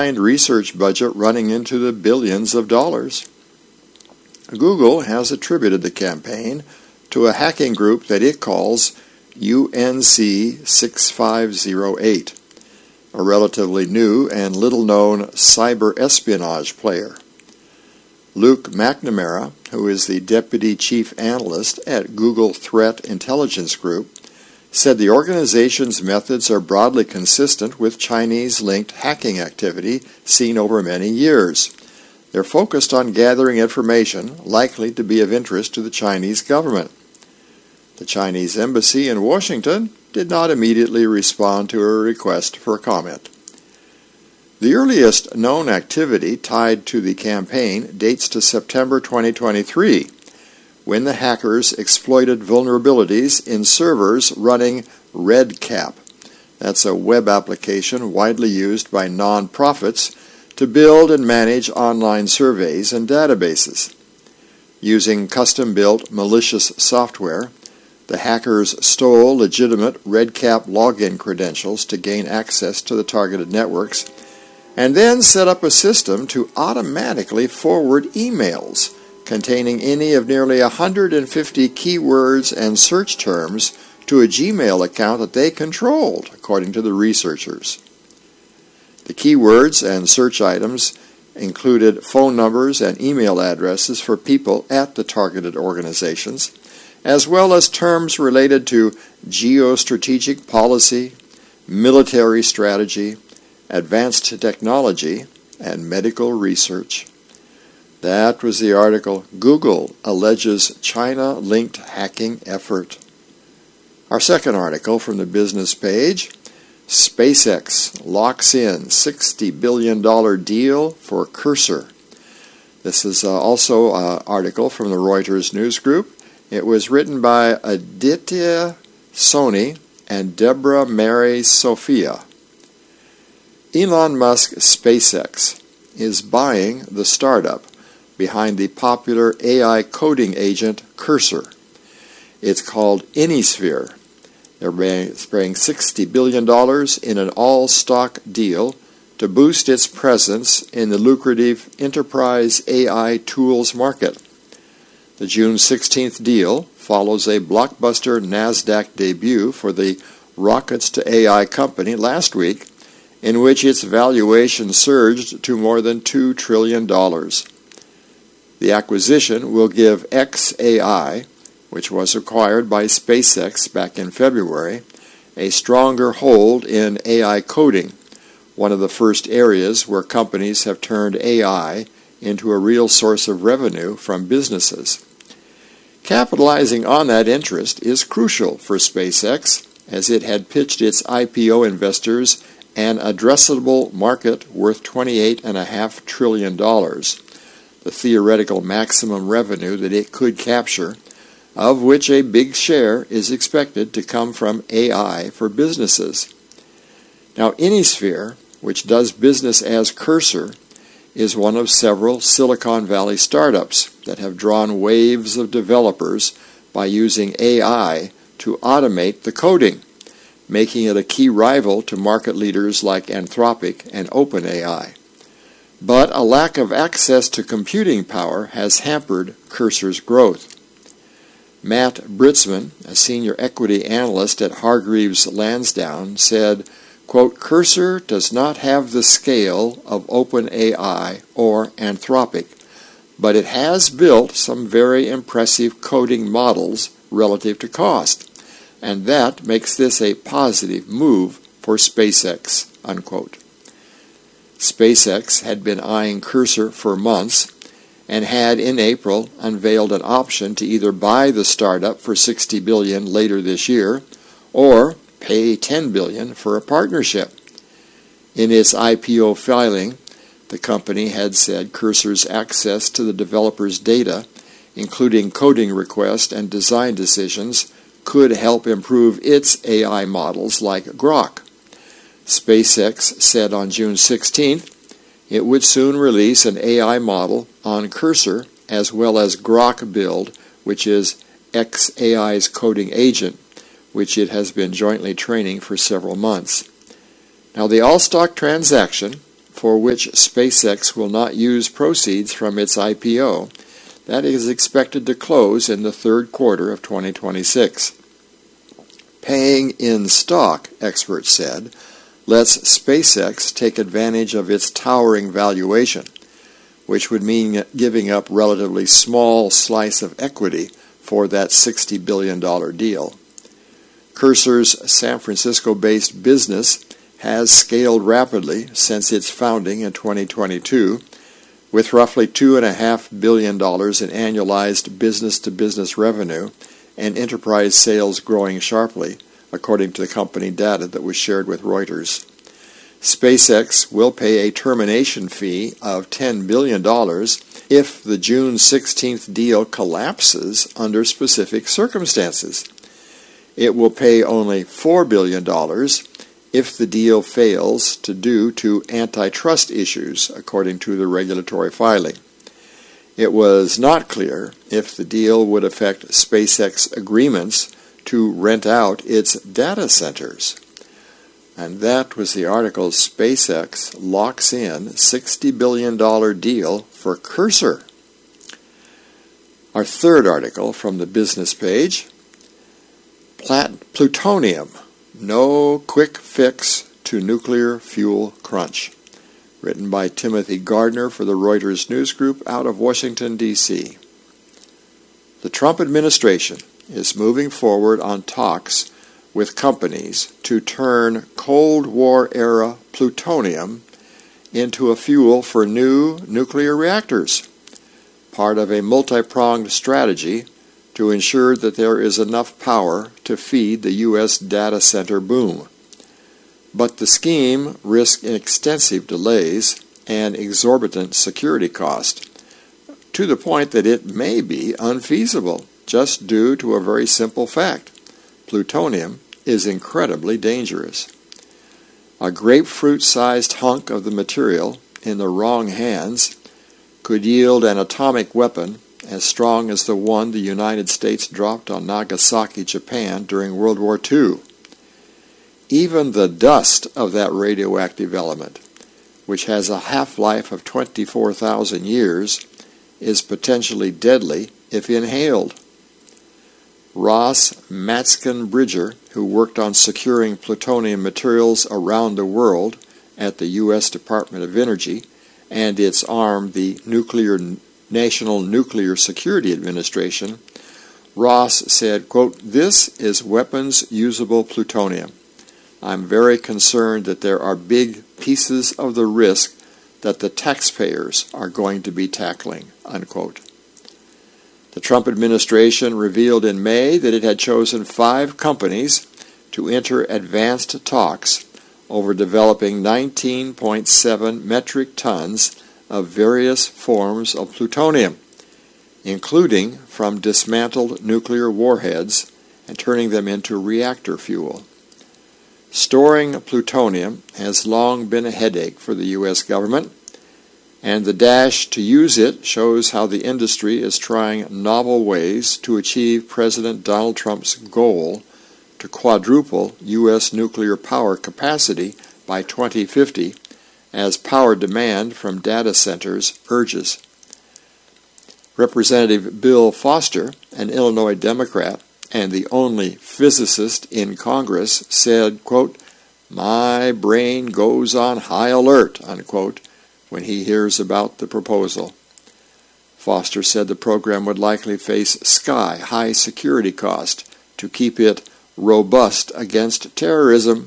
combined research budget running into the billions of dollars. Google has attributed the campaign to a hacking group that it calls UNC 6508, a relatively new and little-known cyber espionage player. Luke McNamara, who is the Deputy Chief Analyst at Google Threat Intelligence Group, said the organization's methods are broadly consistent with Chinese-linked hacking activity seen over many years. They're focused on gathering information likely to be of interest to the Chinese government. The Chinese embassy in Washington did not immediately respond to a request for comment. The earliest known activity tied to the campaign dates to September 2023, when the hackers exploited vulnerabilities in servers running RedCap. That's a web application widely used by non-profits to build and manage online surveys and databases. Using custom-built malicious software, the hackers stole legitimate RedCap login credentials to gain access to the targeted networks, and then set up a system to automatically forward emails containing any of nearly 150 keywords and search terms to a Gmail account that they controlled, according to the researchers. The keywords and search items included phone numbers and email addresses for people at the targeted organizations, as well as terms related to geostrategic policy, military strategy, advanced technology, and medical research. That was the article, Google Alleges China-Linked Hacking Effort. Our second article from the business page, SpaceX locks in $60 billion deal for Cursor. This is also an article from the Reuters News Group. It was written by Aditya Soni and Deborah Mary Sophia. Elon Musk's SpaceX is buying the startup behind the popular AI coding agent Cursor. It's called Anysphere. They're paying $60 billion in an all-stock deal to boost its presence in the lucrative enterprise AI tools market. The June 16th deal follows a blockbuster NASDAQ debut for the Rockets to AI company last week, in which its valuation surged to more than $2 trillion. The acquisition will give xAI, which was acquired by SpaceX back in February, a stronger hold in AI coding, one of the first areas where companies have turned AI into a real source of revenue from businesses. Capitalizing on that interest is crucial for SpaceX, as it had pitched its IPO investors an addressable market worth $28.5 trillion, the theoretical maximum revenue that it could capture, of which a big share is expected to come from AI for businesses. Now, Anysphere, which does business as Cursor, is one of several Silicon Valley startups that have drawn waves of developers by using AI to automate the coding, making it a key rival to market leaders like Anthropic and OpenAI. But a lack of access to computing power has hampered Cursor's growth. Matt Britzman, a senior equity analyst at Hargreaves Lansdowne, said, quote, Cursor does not have the scale of OpenAI or Anthropic, but it has built some very impressive coding models relative to cost, and that makes this a positive move for SpaceX, unquote. SpaceX had been eyeing Cursor for months and had in April unveiled an option to either buy the startup for $60 billion later this year or pay $10 billion for a partnership. In its IPO filing, the company had said Cursor's access to the developer's data, including coding requests and design decisions, could help improve its AI models like Grok. SpaceX said on June 16th it would soon release an AI model on Cursor as well as Grok Build, which is xAI's coding agent, which it has been jointly training for several months. Now, the all-stock transaction for which SpaceX will not use proceeds from its IPO. That is expected to close in the third quarter of 2026. Paying in stock, experts said, lets SpaceX take advantage of its towering valuation, which would mean giving up a relatively small slice of equity for that $60 billion deal. Cursor's San Francisco-based business has scaled rapidly since its founding in 2022, with roughly $2.5 billion in annualized business-to-business revenue and enterprise sales growing sharply, according to the company data that was shared with Reuters. SpaceX will pay a termination fee of $10 billion if the June 16th deal collapses under specific circumstances. It will pay only $4 billion if the deal fails due to antitrust issues, according to the regulatory filing. It was not clear if the deal would affect SpaceX agreements to rent out its data centers. And that was the article, SpaceX locks in $60 billion deal for Cursor. Our third article from the business page, Plutonium, no quick fix to nuclear fuel crunch. Written by Timothy Gardner for the Reuters News Group out of Washington, D.C. The Trump administration is moving forward on talks with companies to turn Cold War-era plutonium into a fuel for new nuclear reactors, part of a multi-pronged strategy to ensure that there is enough power to feed the U.S. data center boom. But the scheme risks extensive delays and exorbitant security cost, to the point that it may be unfeasible, just due to a very simple fact. Plutonium is incredibly dangerous. A grapefruit-sized hunk of the material in the wrong hands could yield an atomic weapon as strong as the one the United States dropped on Nagasaki, Japan during World War II. Even the dust of that radioactive element, which has a half-life of 24,000 years, is potentially deadly if inhaled. Ross Matsken-Bridger, who worked on securing plutonium materials around the world at the U.S. Department of Energy and its arm, the National Nuclear Security Administration, Ross said, quote, "This is weapons-usable plutonium. I'm very concerned that there are big pieces of the risk that the taxpayers are going to be tackling," unquote. The Trump administration revealed in May that it had chosen 5 companies to enter advanced talks over developing 19.7 metric tons of various forms of plutonium, including from dismantled nuclear warheads and turning them into reactor fuel. Storing plutonium has long been a headache for the U.S. government, and the dash to use it shows how the industry is trying novel ways to achieve President Donald Trump's goal to quadruple U.S. nuclear power capacity by 2050 as power demand from data centers urges. Representative Bill Foster, an Illinois Democrat and the only physicist in Congress, said, quote, "My brain goes on high alert," unquote, when he hears about the proposal. Foster said the program would likely face sky-high security cost to keep it robust against terrorism,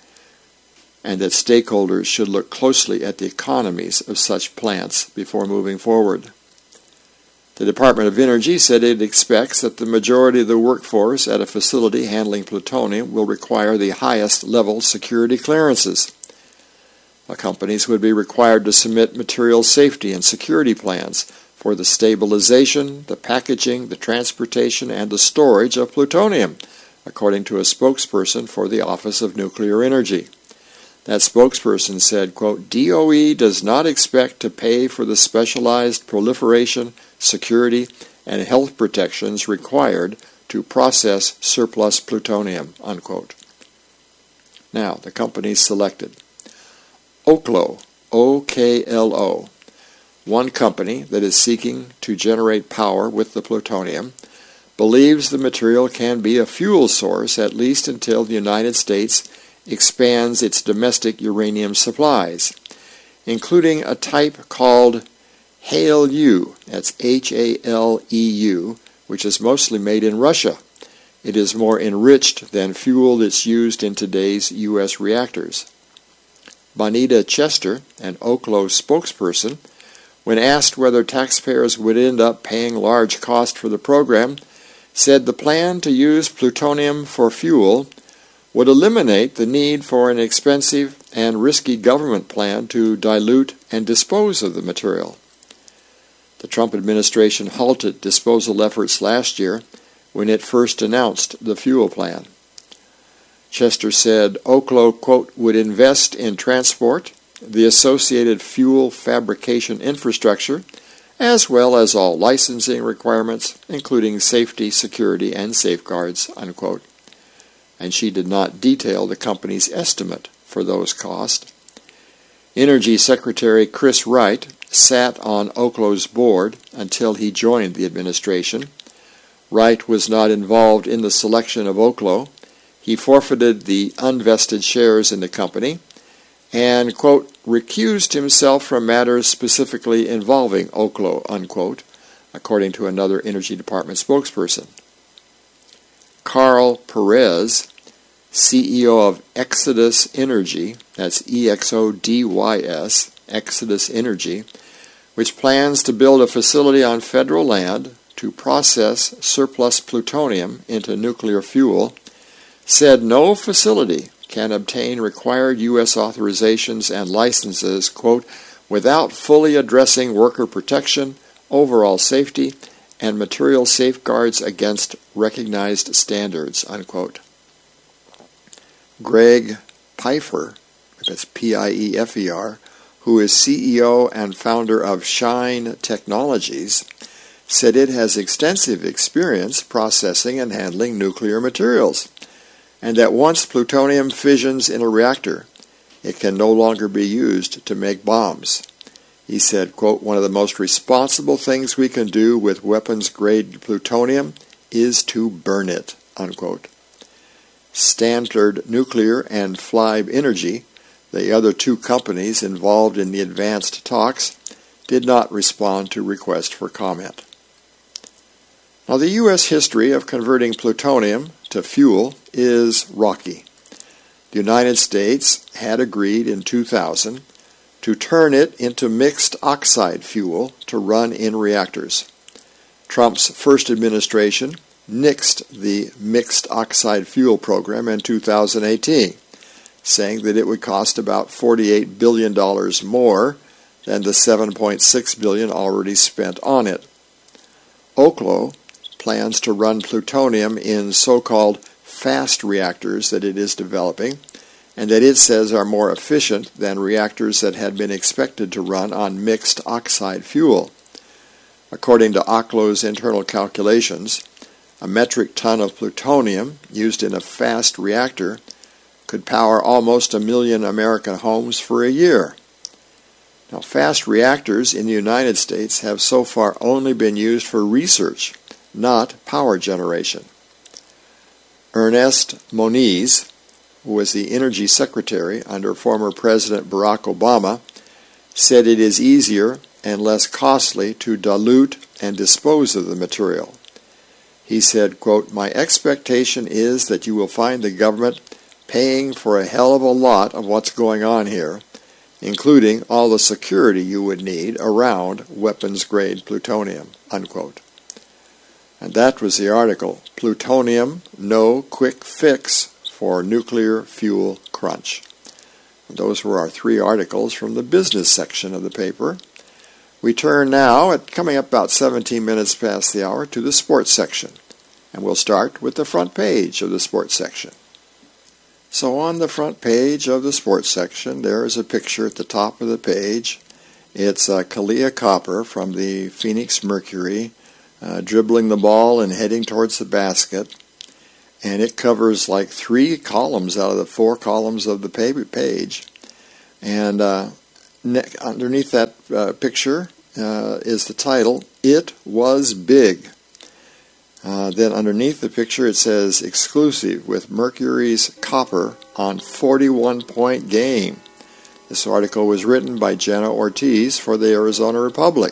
and that stakeholders should look closely at the economies of such plants before moving forward. The Department of Energy said it expects that the majority of the workforce at a facility handling plutonium will require the highest level security clearances. The companies would be required to submit material safety and security plans for the stabilization, the packaging, the transportation, and the storage of plutonium, according to a spokesperson for the Office of Nuclear Energy. That spokesperson said, quote, "DOE does not expect to pay for the specialized proliferation, security, and health protections required to process surplus plutonium," unquote. Now, the companies selected: Oklo, Oklo, one company that is seeking to generate power with the plutonium, believes the material can be a fuel source at least until the United States expands its domestic uranium supplies, including a type called HALEU, that's HALEU, which is mostly made in Russia. It is more enriched than fuel that's used in today's U.S. reactors. Bonita Chester, an Oklo spokesperson, when asked whether taxpayers would end up paying large cost for the program, said the plan to use plutonium for fuel would eliminate the need for an expensive and risky government plan to dilute and dispose of the material. The Trump administration halted disposal efforts last year when it first announced the fuel plan. Chester said Oklo, quote, would invest in transport, the associated fuel fabrication infrastructure, as well as all licensing requirements, including safety, security, and safeguards, unquote. And she did not detail the company's estimate for those costs. Energy Secretary Chris Wright sat on Oklo's board until he joined the administration. Wright was not involved in the selection of Oklo. He forfeited the unvested shares in the company and, quote, recused himself from matters specifically involving Oklo, unquote, according to another Energy Department spokesperson. Carl Perez, CEO of Exodus Energy, that's EXODYS, Exodus Energy, which plans to build a facility on federal land to process surplus plutonium into nuclear fuel, said no facility can obtain required U.S. authorizations and licenses, quote, without fully addressing worker protection, overall safety, and material safeguards against recognized standards, unquote. Greg Pfeiffer, that's P-I-E-F-E-R, who is CEO and founder of Shine Technologies, said it has extensive experience processing and handling nuclear materials, and that once plutonium fissions in a reactor, it can no longer be used to make bombs. He said, quote, one of the most responsible things we can do with weapons-grade plutonium is to burn it, unquote. Standard Nuclear and Flibe Energy, the other two companies involved in the advanced talks, did not respond to requests for comment. Now, the U.S. history of converting plutonium to fuel is rocky. The United States had agreed in 2000 to turn it into mixed oxide fuel to run in reactors. Trump's first administration nixed the mixed oxide fuel program in 2018, saying that it would cost about $48 billion more than the $7.6 billion already spent on it. Oklo plans to run plutonium in so-called fast reactors that it is developing, and that it says are more efficient than reactors that had been expected to run on mixed oxide fuel. According to Oklo's internal calculations, a metric ton of plutonium used in a fast reactor could power almost 1 million American homes for a year. Now, fast reactors in the United States have so far only been used for research, not power generation. Ernest Moniz, who was the Energy Secretary under former President Barack Obama, said it is easier and less costly to dilute and dispose of the material. He said, quote, my expectation is that you will find the government paying for a hell of a lot of what's going on here, including all the security you would need around weapons-grade plutonium, unquote. And that was the article, Plutonium, No Quick Fix for Nuclear Fuel Crunch. And those were our three articles from the business section of the paper. We turn now, at coming up about 17 minutes past the hour, to the sports section. And we'll start with the front page of the sports section. So on the front page of the sports section, there is a picture at the top of the page. It's Kahleah Copper from the Phoenix Mercury dribbling the ball and heading towards the basket. And it covers like 3 columns out of the 4 columns of the page. And underneath that picture is the title, It Was Big. Then underneath the picture it says, exclusive with Mercury's Copper on 41-point game. This article was written by Jenna Ortiz for the Arizona Republic.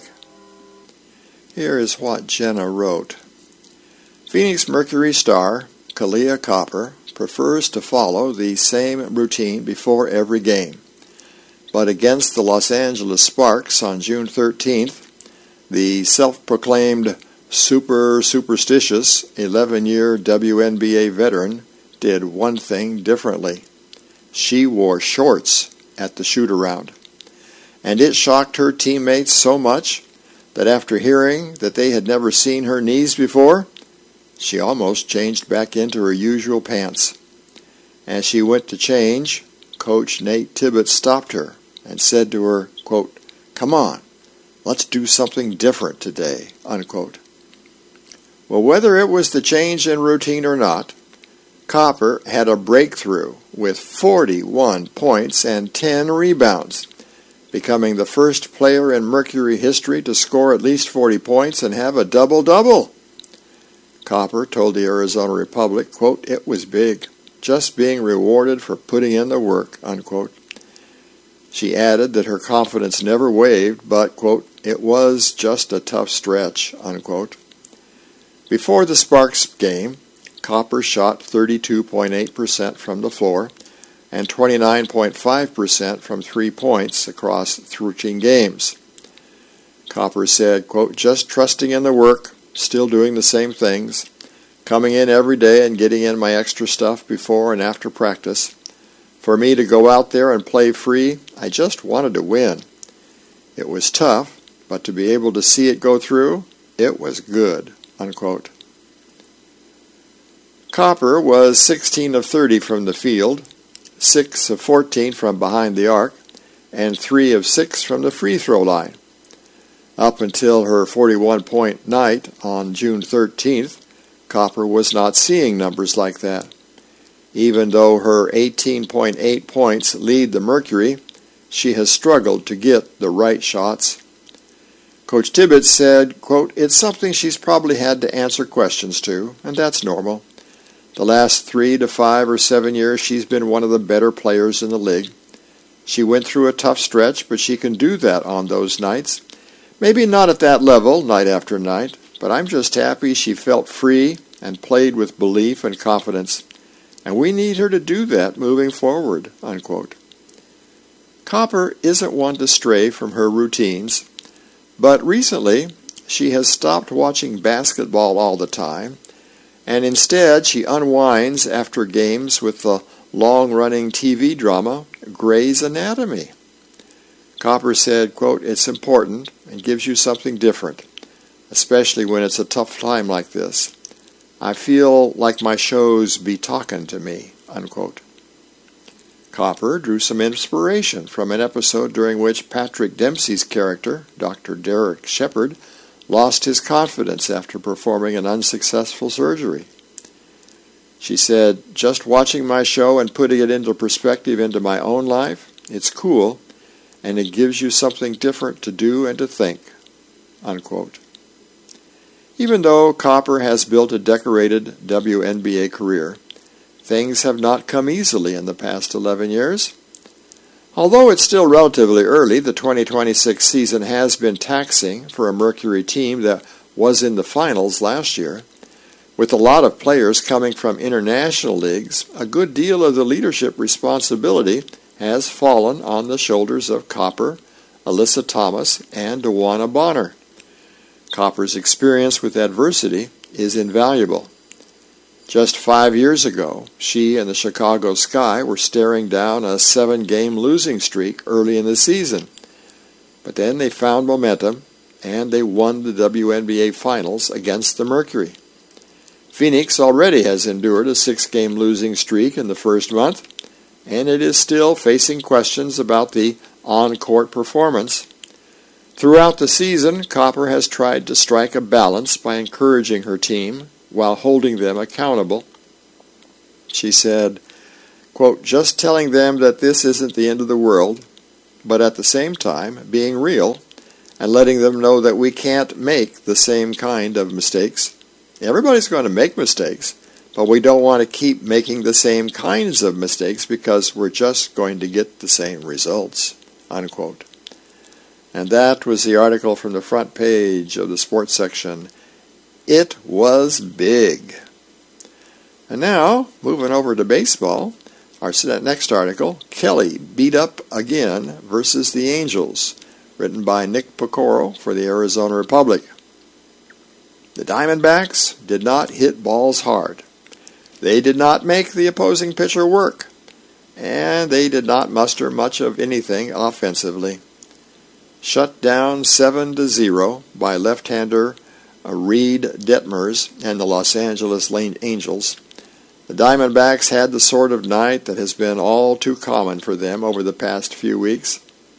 Here is what Jenna wrote. Phoenix Mercury star Kahleah Copper prefers to follow the same routine before every game. But against the Los Angeles Sparks on June 13th, the self-proclaimed superstitious 11-year WNBA veteran did one thing differently. She wore shorts at the shoot-around. And it shocked her teammates so much that after hearing that they had never seen her knees before, she almost changed back into her usual pants. As she went to change, Coach Nate Tibbetts stopped her and said to her, quote, "Come on, let's do something different today," unquote. Well, whether it was the change in routine or not, Copper had a breakthrough with 41 points and 10 rebounds, becoming the first player in Mercury history to score at least 40 points and have a double-double. Copper told the Arizona Republic, quote, "It was big, just being rewarded for putting in the work," unquote. She added that her confidence never wavered, but, quote, "It was just a tough stretch," unquote. Before the Sparks game, Copper shot 32.8% from the floor and 29.5% from 3 points across 13 games. Copper said, quote, "Just trusting in the work, still doing the same things, coming in every day and getting in my extra stuff before and after practice. For me to go out there and play free, I just wanted to win. It was tough, but to be able to see it go through, it was good," unquote. Copper was 16 of 30 from the field, 6 of 14 from behind the arc, and 3 of 6 from the free throw line. Up until her 41-point night on June 13th, Copper was not seeing numbers like that. Even though her 18.8 points lead the Mercury, she has struggled to get the right shots. Coach Tibbetts said, quote, "It's something she's probably had to answer questions to, and that's normal. The last 3 to 5 or 7 years, she's been one of the better players in the league. She went through a tough stretch, but she can do that on those nights. Maybe not at that level, night after night, but I'm just happy she felt free and played with belief and confidence, and we need her to do that moving forward," unquote. Copper isn't one to stray from her routines, but recently she has stopped watching basketball all the time, and instead she unwinds after games with the long-running TV drama Grey's Anatomy. Copper said, quote, "It's important and gives you something different, especially when it's a tough time like this. I feel like my shows be talking to me," unquote. Copper drew some inspiration from an episode during which Patrick Dempsey's character, Dr. Derek Shepard, lost his confidence after performing an unsuccessful surgery. She said, "Just watching my show and putting it into perspective into my own life, it's cool, and it gives you something different to do and to think," unquote. Even though Copper has built a decorated WNBA career, things have not come easily in the past 11 years. Although it's still relatively early, the 2026 season has been taxing for a Mercury team that was in the finals last year. With a lot of players coming from international leagues, a good deal of the leadership responsibility has fallen on the shoulders of Copper, Alyssa Thomas, and DeWanna Bonner. Copper's experience with adversity is invaluable. Just 5 years ago, she and the Chicago Sky were staring down a 7-game losing streak early in the season. But then they found momentum, and they won the WNBA Finals against the Mercury. Phoenix already has endured a 6-game losing streak in the first month, and it is still facing questions about the on-court performance. Throughout the season, Copper has tried to strike a balance by encouraging her team while holding them accountable. She said, quote, "Just telling them that this isn't the end of the world, but at the same time being real and letting them know that we can't make the same kind of mistakes. Everybody's going to make mistakes, but we don't want to keep making the same kinds of mistakes because we're just going to get the same results, unquote. And that was the article from the front page of the sports section. It was big. And now, moving over to baseball, our next article, Kelly beat up again versus the Angels, written by Nick Pecoro for the Arizona Republic. The Diamondbacks did not hit balls hard. They did not make the opposing pitcher work, and they did not muster much of anything offensively. Shut down 7-0 by left-hander Reed Detmers and the Los Angeles Angels. The Diamondbacks had the sort of night that has been all too common for them over the past few weeks.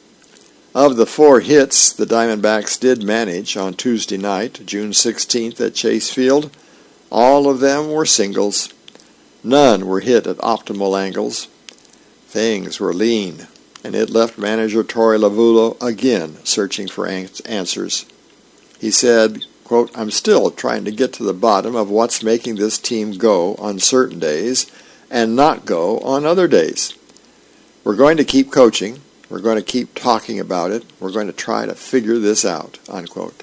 Of the 4 hits the Diamondbacks did manage on Tuesday night, June 16th at Chase Field, all of them were singles. None were hit at optimal angles. Things were lean, and it left manager Torey Lovullo again searching for answers. He said, quote, "I'm still trying to get to the bottom of what's making this team go on certain days and not go on other days. We're going to keep coaching. We're going to keep talking about it. We're going to try to figure this out," unquote.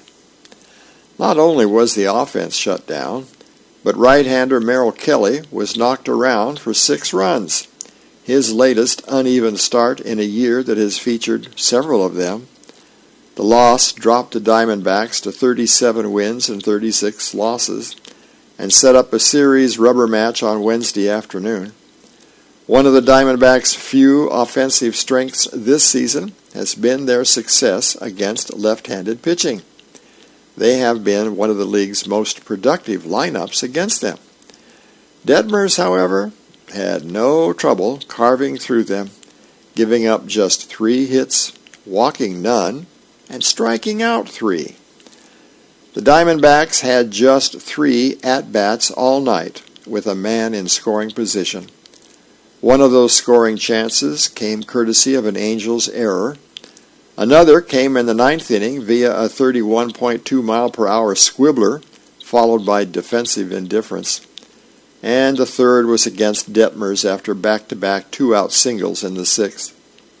Not only was the offense shut down, but right-hander Merrill Kelly was knocked around for 6 runs, his latest uneven start in a year that has featured several of them. The loss dropped the Diamondbacks to 37 wins and 36 losses and set up a series rubber match on Wednesday afternoon. One of the Diamondbacks' few offensive strengths this season has been their success against left-handed pitching. They have been one of the league's most productive lineups against them. Detmers, however, had no trouble carving through them, giving up just 3 hits, walking none, and striking out 3. The Diamondbacks had just 3 at-bats all night with a man in scoring position. One of those scoring chances came courtesy of an Angels error. Another came in the 9th inning via a 31.2-mile-per-hour squibbler, followed by defensive indifference. And the third was against Detmers after back-to-back 2-out singles in the 6th.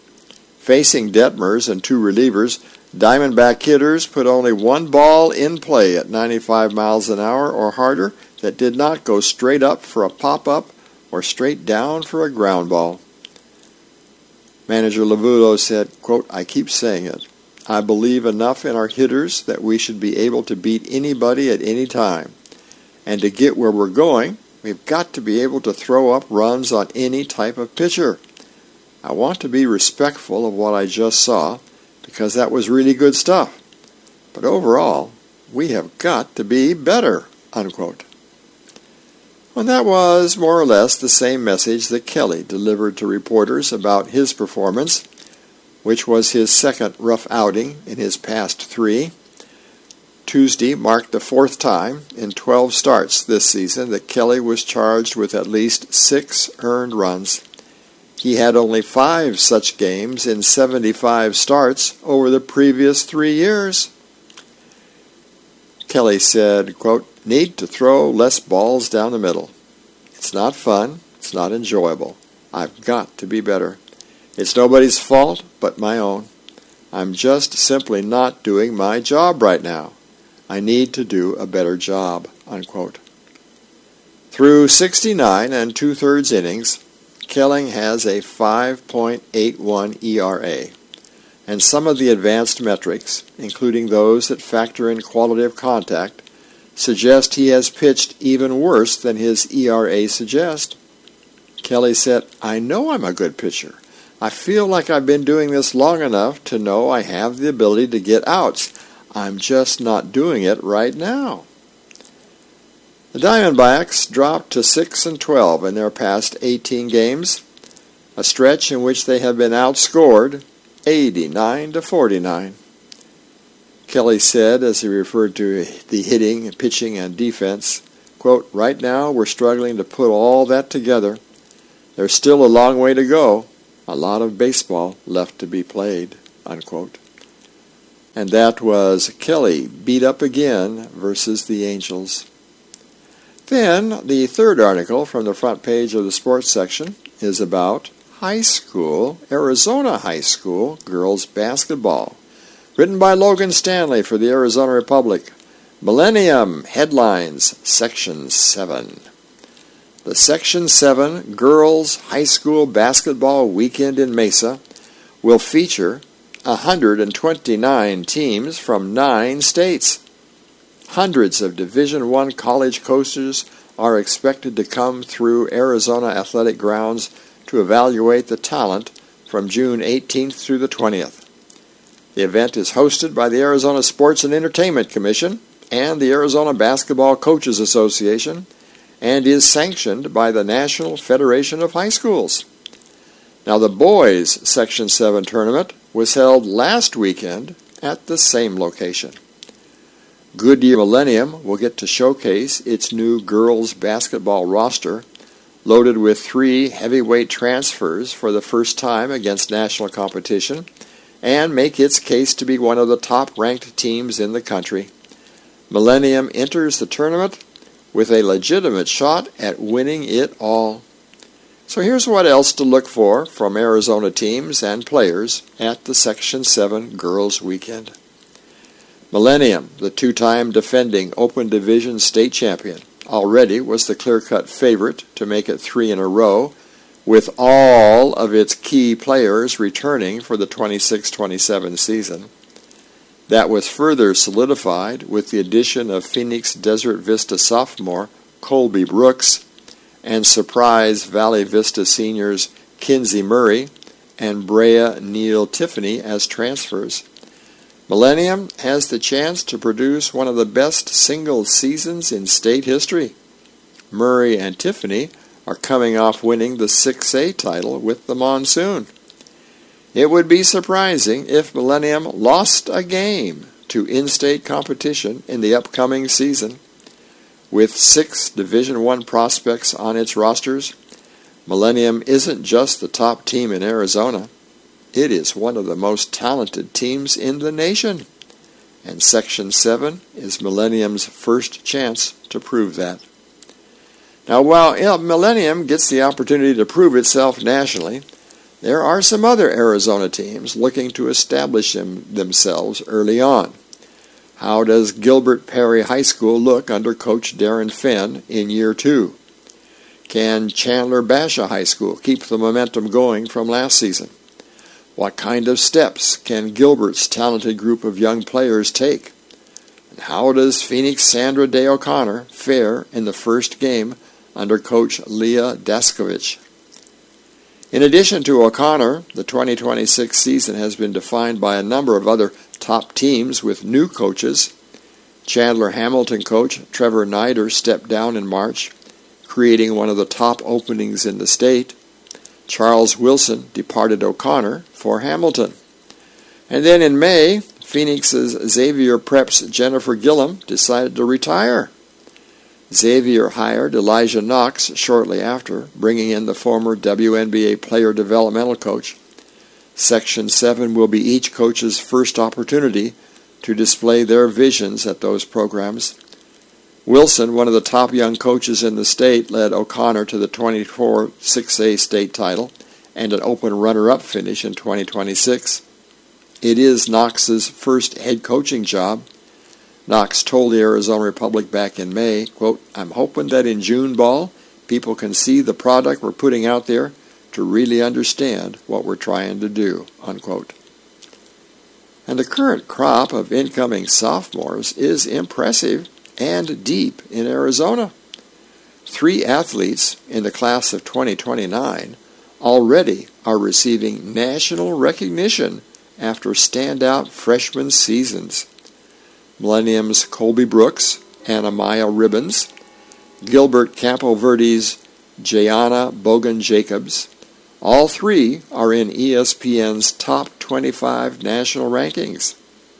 Facing Detmers and 2 relievers, Diamondback hitters put only 1 ball in play at 95 miles an hour or harder that did not go straight up for a pop-up or straight down for a ground ball. Manager Lovullo said, quote, "I keep saying it. I believe enough in our hitters that we should be able to beat anybody at any time. And to get where we're going, we've got to be able to throw up runs on any type of pitcher. I want to be respectful of what I just saw because that was really good stuff. But overall, we have got to be better," unquote. And that was more or less the same message that Kelly delivered to reporters about his performance, which was his second rough outing in his past 3. Tuesday marked the 4th time in 12 starts this season that Kelly was charged with at least 6 earned runs. He had only 5 such games in 75 starts over the previous 3 years. Kelly said, quote, "Need to throw less balls down the middle. It's not fun. It's not enjoyable. I've got to be better. It's nobody's fault but my own. I'm just simply not doing my job right now. I need to do a better job," unquote. Through 69 and 2/3 innings, Kelly has a 5.81 ERA, and some of the advanced metrics, including those that factor in quality of contact, suggest he has pitched even worse than his ERA suggests. Kelly said, "I know I'm a good pitcher. I feel like I've been doing this long enough to know I have the ability to get outs. I'm just not doing it right now." The Diamondbacks dropped to 6-12 in their past 18 games, a stretch in which they have been outscored 89-49. Kelly said, as he referred to the hitting, pitching, and defense, quote, "Right now we're struggling to put all that together. There's still a long way to go, A lot of baseball left to be played, unquote. And that was Kelly beat up again versus the Angels. Then the third article from the front page of the sports section is about high school, Arizona high school girls basketball. Written by Logan Stanley for the Arizona Republic. Millennium Headlines, Section 7. The Section 7 Girls High School Basketball Weekend in Mesa will feature 129 teams from 9 states. Hundreds of Division I college coaches are expected to come through Arizona Athletic Grounds to evaluate the talent from June 18th through the 20th. The event is hosted by the Arizona Sports and Entertainment Commission and the Arizona Basketball Coaches Association and is sanctioned by the National Federation of High Schools. Now, the boys' Section 7 tournament was held last weekend at the same location. Goodyear Millennium will get to showcase its new girls' basketball roster, loaded with 3 heavyweight transfers for the first time against national competition, and make its case to be one of the top-ranked teams in the country. Millennium enters the tournament with a legitimate shot at winning it all. So here's what else to look for from Arizona teams and players at the Section 7 Girls Weekend. Millennium, the 2-time defending Open Division state champion, already was the clear-cut favorite to make it 3 in a row, with all of its key players returning for the 26-27 season. That was further solidified with the addition of Phoenix Desert Vista sophomore Colby Brooks and surprise Valley Vista seniors Kinsey Murray and Brea Neal Tiffany as transfers. Millennium has the chance to produce one of the best single seasons in state history. Murray and Tiffany are coming off winning the 6A title with the Monsoon. It would be surprising if Millennium lost a game to in-state competition in the upcoming season. With 6 Division I prospects on its rosters, Millennium isn't just the top team in Arizona. It is one of the most talented teams in the nation. And Section 7 is Millennium's first chance to prove that. Now, while Millennium gets the opportunity to prove itself nationally, there are some other Arizona teams looking to establish themselves early on. How does Gilbert Perry High School look under Coach Darren Fenn in Year 2? Can Chandler Basha High School keep the momentum going from last season? What kind of steps can Gilbert's talented group of young players take? And how does Phoenix Sandra Day O'Connor fare in the first game under Coach Leah Daskovich? In addition to O'Connor, the 2026 season has been defined by a number of other top teams with new coaches. Chandler Hamilton coach Trevor Nider stepped down in March, creating one of the top openings in the state. Charles Wilson departed O'Connor for Hamilton. And then in May, Phoenix's Xavier Prep's Jennifer Gillum decided to retire. Xavier hired Elijah Knox shortly after, bringing in the former WNBA player developmental coach. Section 7 will be each coach's first opportunity to display their visions at those programs. Wilson, one of the top young coaches in the state, led O'Connor to the 24 6A state title and an open runner-up finish in 2026. It is Knox's first head coaching job. Knox told the Arizona Republic back in May, quote, "I'm hoping that in June ball, people can see the product we're putting out there to really understand what we're trying to do," unquote. And the current crop of incoming sophomores is impressive and deep in Arizona. 3 athletes in the class of 2029 already are receiving national recognition after standout freshman seasons. Millennium's Colby Brooks and Amaya Ribbons, Gilbert Campo Verde's Jayana Bogan-Jacobs. All 3 are in ESPN's top 25 national rankings.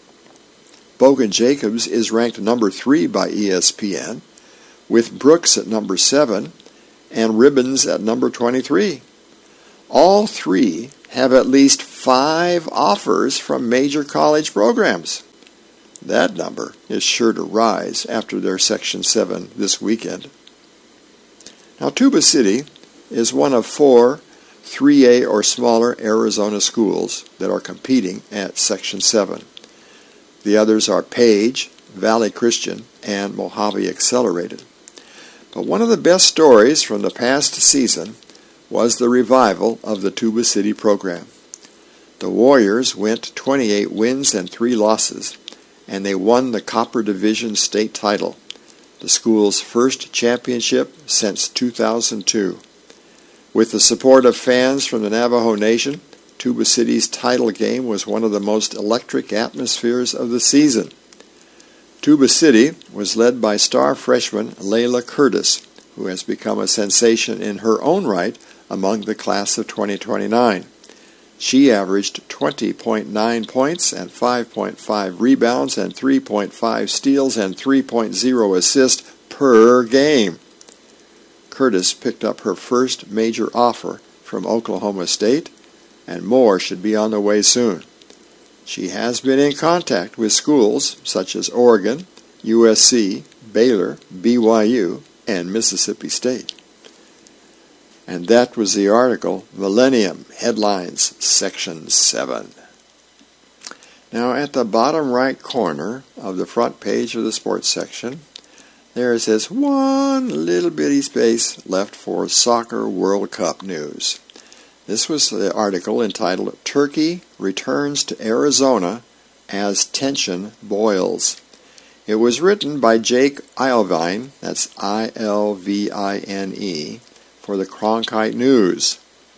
Bogan-Jacobs is ranked number 3 by ESPN, with Brooks at number 7 and Ribbons at number 23. All three have at least 5 offers from major college programs. That number is sure to rise after their Section 7 this weekend. Now, Tuba City is one of 4 3A or smaller Arizona schools that are competing at Section 7. The others are Page, Valley Christian, and Mojave Accelerated. But one of the best stories from the past season was the revival of the Tuba City program. The Warriors went 28 wins and 3 losses, and they won the Copper Division state title, the school's first championship since 2002. With the support of fans from the Navajo Nation, Tuba City's title game was one of the most electric atmospheres of the season. Tuba City was led by star freshman Layla Curtis, who has become a sensation in her own right among the class of 2029. She averaged 20.9 points and 5.5 rebounds and 3.5 steals and 3.0 assists per game. Curtis picked up her first major offer from Oklahoma State, and more should be on the way soon. She has been in contact with schools such as Oregon, USC, Baylor, BYU, and Mississippi State. And that was the article, Millennium Headlines, Section 7. Now, at the bottom right corner of the front page of the sports section, there is this one little bitty space left for Soccer World Cup news. This was the article entitled, Turkey Returns to Arizona as Tension Boils. It was written by Jake Ilvine, that's I-L-V-I-N-E, for the Cronkite News.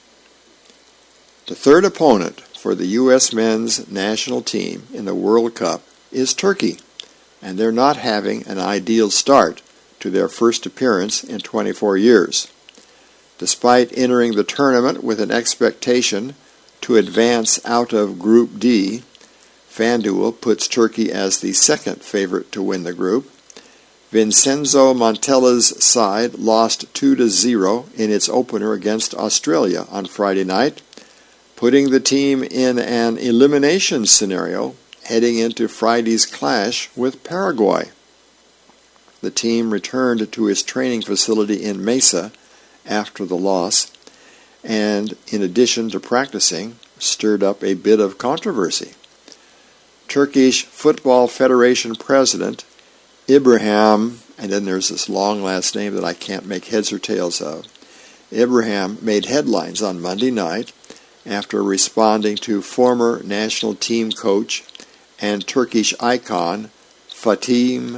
The third opponent for the U.S. men's national team in the World Cup is Turkey, and they're not having an ideal start to their first appearance in 24 years. Despite entering the tournament with an expectation to advance out of Group D, FanDuel puts Turkey as the second favorite to win the group. Vincenzo Montella's side lost 2-0 in its opener against Australia on Friday night, putting the team in an elimination scenario heading into Friday's clash with Paraguay. The team returned to its training facility in Mesa after the loss, and in addition to practicing, stirred up a bit of controversy. Turkish Football Federation President Ibrahim, and then there's this long last name that I can't make heads or tails of. Ibrahim made headlines on Monday night after responding to former national team coach and Turkish icon Fatih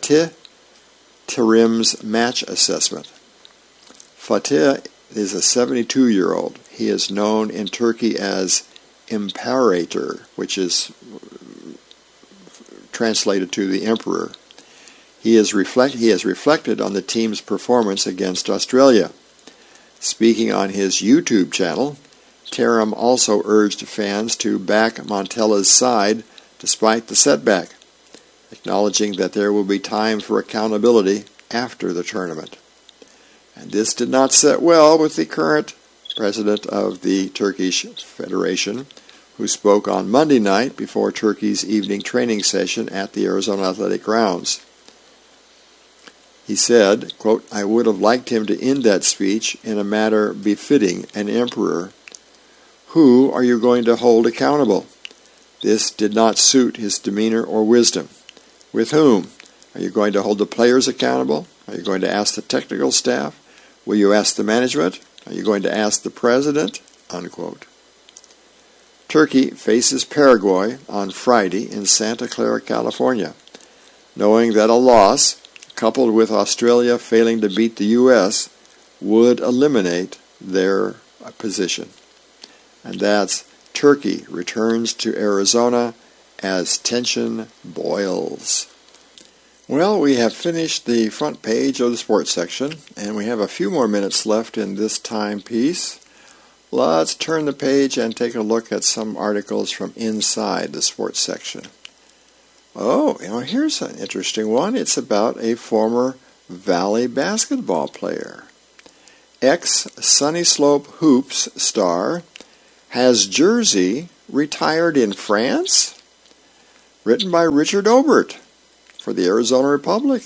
Terim's match assessment. Fatih is a 72-year-old. He is known in Turkey as Imperator, which is translated to the emperor. He has reflected on the team's performance against Australia. Speaking on his YouTube channel, Terim also urged fans to back Montella's side despite the setback, acknowledging that there will be time for accountability after the tournament. And this did not sit well with the current president of the Turkish Federation, who spoke on Monday night before Turkey's evening training session at the Arizona Athletic Grounds. He said, quote, I would have liked him to end that speech in a manner befitting an emperor. Who are you going to hold accountable? This did not suit his demeanor or wisdom. With whom? Are you going to hold the players accountable? Are you going to ask the technical staff? Will you ask the management? Are you going to ask the president? Unquote. Turkey faces Paraguay on Friday in Santa Clara, California. Knowing that a loss, coupled with Australia failing to beat the U.S., would eliminate their position. And that's Turkey returns to Arizona as tension boils. Well, we have finished the front page of the sports section, and we have a few more minutes left in this timepiece. Let's turn the page and take a look at some articles from inside the sports section. Oh, here's an interesting one. It's about a former Valley basketball player. Ex-Sunny Slope Hoops star has jersey retired in France? Written by Richard Obert for the Arizona Republic.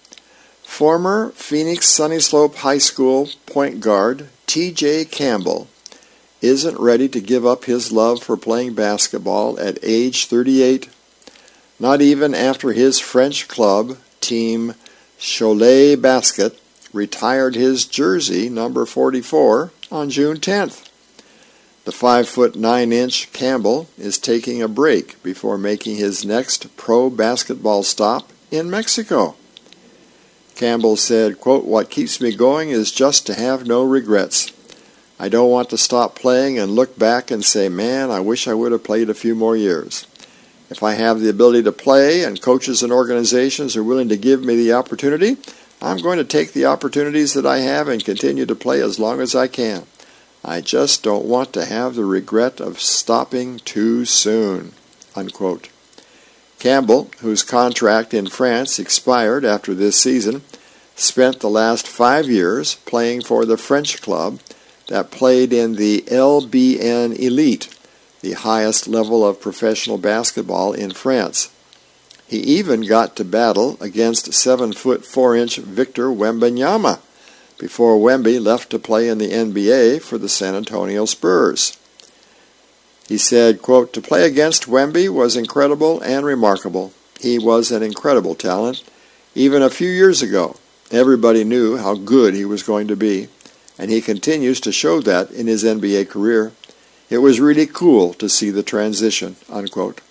Former Phoenix Sunny Slope High School point guard T.J. Campbell isn't ready to give up his love for playing basketball at age 38, not even after his French club, Team Cholet Basket, retired his jersey, number 44, on June 10th. The 5'9" Campbell is taking a break before making his next pro basketball stop in Mexico. Campbell said, quote, "What keeps me going is just to have no regrets. I don't want to stop playing and look back and say, man, I wish I would have played a few more years. If I have the ability to play and coaches and organizations are willing to give me the opportunity, I'm going to take the opportunities that I have and continue to play as long as I can. I just don't want to have the regret of stopping too soon," unquote. Campbell, whose contract in France expired after this season, spent the last 5 years playing for the French club that played in the LBN Elite, the highest level of professional basketball in France. He even got to battle against 7'4" Victor Wembanyama before Wemby left to play in the NBA for the San Antonio Spurs. He said, quote, "To play against Wemby was incredible and remarkable. He was an incredible talent. Even a few years ago, everybody knew how good he was going to be, and he continues to show that in his NBA career. It was really cool to see the transition," unquote.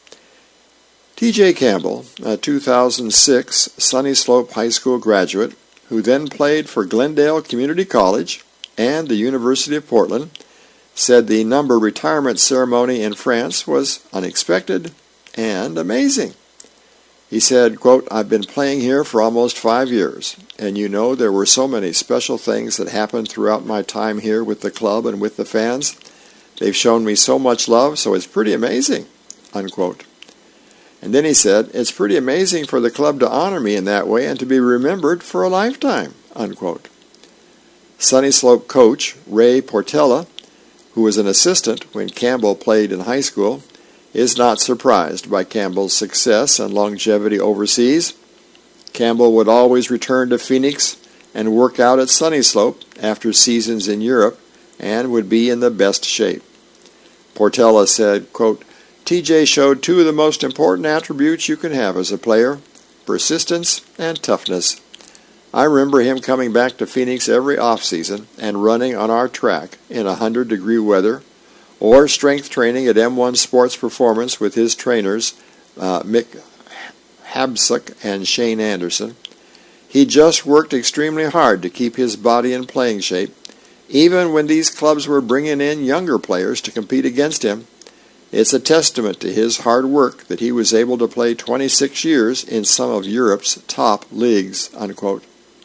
T.J. Campbell, a 2006 Sunny Slope High School graduate, who then played for Glendale Community College and the University of Portland, said the number retirement ceremony in France was unexpected and amazing. He said, quote, "I've been playing here for almost 5 years, and you know there were so many special things that happened throughout my time here with the club and with the fans. They've shown me so much love, so it's pretty amazing," unquote. And then he said, "It's pretty amazing for the club to honor me in that way and to be remembered for a lifetime," unquote. Sunny Slope coach Ray Portella, who was an assistant when Campbell played in high school, is not surprised by Campbell's success and longevity overseas. Campbell would always return to Phoenix and work out at Sunny Slope after seasons in Europe and would be in the best shape. Portella said, quote, "TJ showed 2 of the most important attributes you can have as a player, persistence and toughness. I remember him coming back to Phoenix every off-season and running on our track in 100-degree weather, or strength training at M1 Sports Performance with his trainers, Mick Habsuk and Shane Anderson. He just worked extremely hard to keep his body in playing shape, even when these clubs were bringing in younger players to compete against him. It's a testament to his hard work that he was able to play 26 years in some of Europe's top leagues," unquote.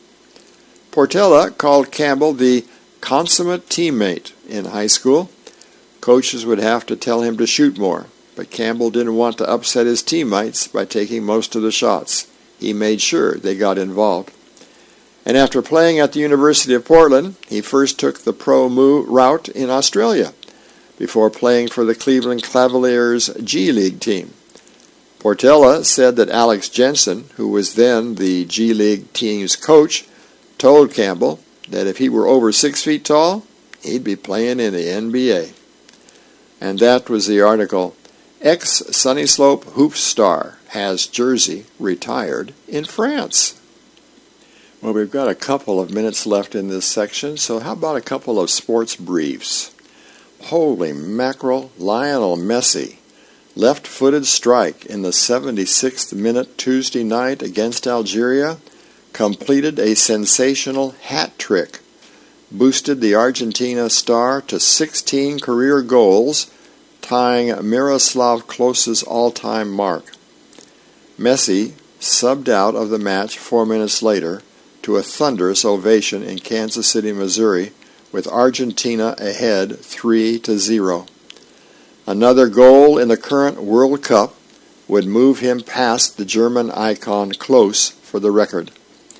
Portella called Campbell the consummate teammate in high school. Coaches would have to tell him to shoot more, but Campbell didn't want to upset his teammates by taking most of the shots. He made sure they got involved. And after playing at the University of Portland, he first took the pro route in Australia before playing for the Cleveland Cavaliers G League team. Portella said that Alex Jensen, who was then the G League team's coach, told Campbell that if he were over 6 feet tall, he'd be playing in the NBA. And that was the article, "Ex-Sunny Slope Hoops Star Has Jersey Retired in France." Well, we've got a couple of minutes left in this section, so how about a couple of sports briefs? Holy mackerel, Lionel Messi, left-footed strike in the 76th minute Tuesday night against Algeria, completed a sensational hat trick, boosted the Argentina star to 16 career goals, tying Miroslav Klose's all-time mark. Messi subbed out of the match 4 minutes later to a thunderous ovation in Kansas City, Missouri, with Argentina ahead 3-0. Another goal in the current World Cup would move him past the German icon Klose for the record.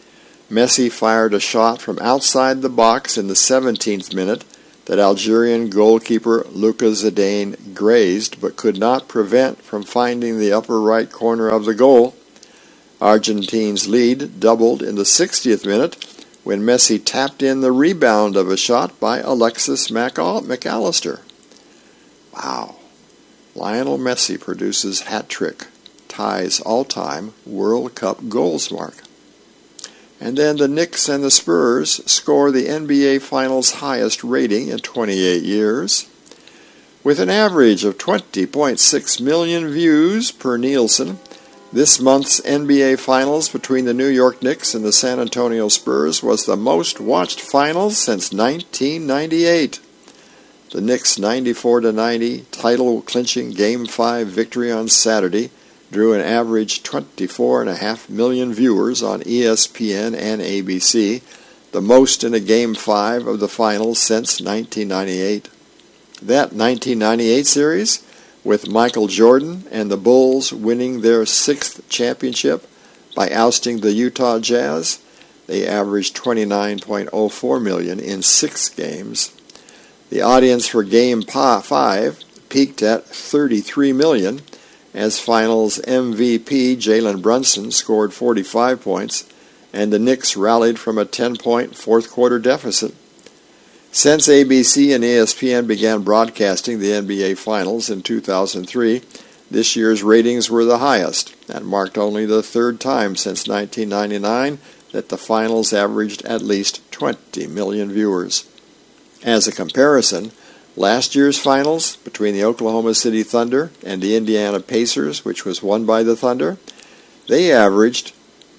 Messi fired a shot from outside the box in the 17th minute that Algerian goalkeeper Luka Zidane grazed but could not prevent from finding the upper right corner of the goal. Argentina's lead doubled in the 60th minute when Messi tapped in the rebound of a shot by Alexis McAllister. Wow. Lionel Messi produces hat-trick, ties all-time World Cup goals mark. And then the Knicks and the Spurs score the NBA Finals' highest rating in 28 years. With an average of 20.6 million views per Nielsen, this month's NBA Finals between the New York Knicks and the San Antonio Spurs was the most watched finals since 1998. The Knicks' 94-90 title-clinching Game 5 victory on Saturday drew an average 24.5 million viewers on ESPN and ABC, the most in a Game 5 of the finals since 1998. That 1998 series, with Michael Jordan and the Bulls winning their 6th championship by ousting the Utah Jazz, they averaged 29.04 million in 6 games. The audience for Game 5 peaked at 33 million, as Finals MVP Jalen Brunson scored 45 points, and the Knicks rallied from a 10-point fourth-quarter deficit. Since ABC and ESPN began broadcasting the NBA Finals in 2003, this year's ratings were the highest, and marked only the third time since 1999 that the Finals averaged at least 20 million viewers. As a comparison, last year's Finals between the Oklahoma City Thunder and the Indiana Pacers, which was won by the Thunder, they averaged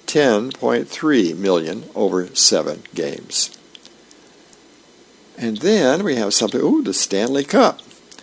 10.3 million over 7 games. And then we have something, the Stanley Cup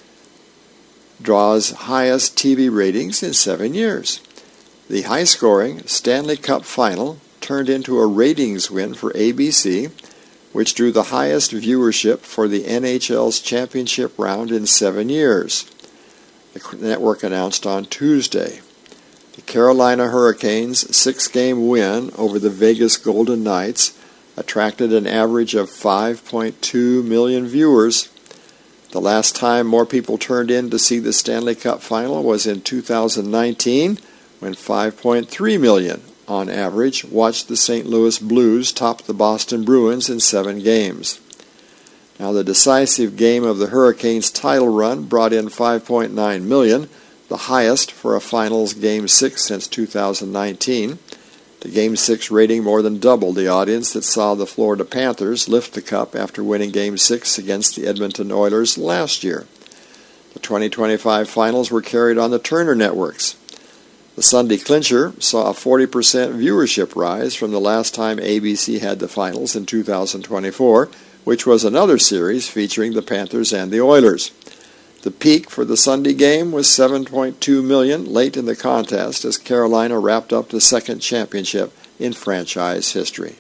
draws highest TV ratings in 7 years. The high-scoring Stanley Cup final turned into a ratings win for ABC, which drew the highest viewership for the NHL's championship round in 7 years. The network announced on Tuesday. The Carolina Hurricanes' 6-game win over the Vegas Golden Knights attracted an average of 5.2 million viewers. The last time more people turned in to see the Stanley Cup final was in 2019, when 5.3 million on average watched the St. Louis Blues top the Boston Bruins in 7 games. Now, the decisive game of the Hurricanes' title run brought in 5.9 million, the highest for a finals Game 6 since 2019. The Game 6 rating more than doubled the audience that saw the Florida Panthers lift the cup after winning Game 6 against the Edmonton Oilers last year. The 2025 finals were carried on the Turner networks. The Sunday clincher saw a 40% viewership rise from the last time ABC had the finals in 2024, which was another series featuring the Panthers and the Oilers. The peak for the Sunday game was 7.2 million late in the contest as Carolina wrapped up the second championship in franchise history.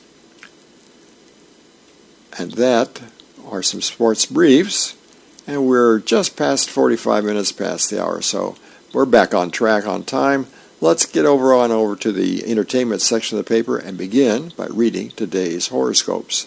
And that are some sports briefs, and we're just past 45 minutes past the hour, so we're back on track on time. Let's get over to the entertainment section of the paper and begin by reading today's horoscopes.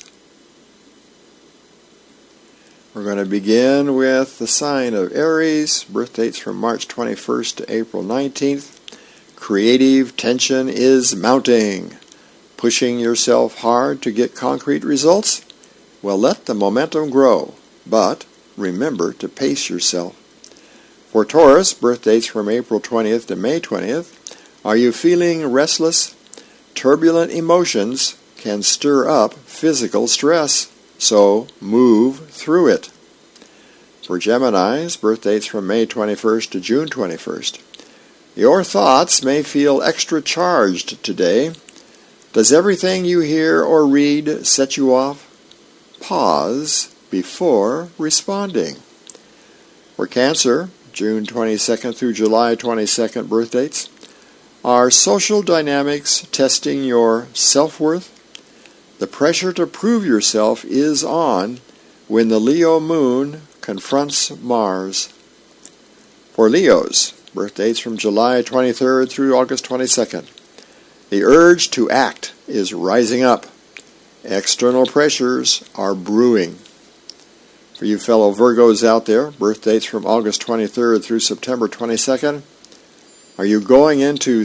We're going to begin with the sign of Aries, birth dates from March 21st to April 19th. Creative tension is mounting. Pushing yourself hard to get concrete results? Well, let the momentum grow, but remember to pace yourself. For Taurus, birth dates from April 20th to May 20th, are you feeling restless? Turbulent emotions can stir up physical stress, so move through it. For Geminis, birth dates from May 21st to June 21st, your thoughts may feel extra charged today. Does everything you hear or read set you off? Pause before responding. For Cancer, June 22nd through July 22nd birth dates, are social dynamics testing your self-worth? The pressure to prove yourself is on when the Leo moon confronts Mars. For Leos, birth dates from July 23rd through August 22nd, The urge to act is rising up. External pressures are brewing. For you fellow Virgos out there, birth dates from August 23rd through September 22nd, are you going into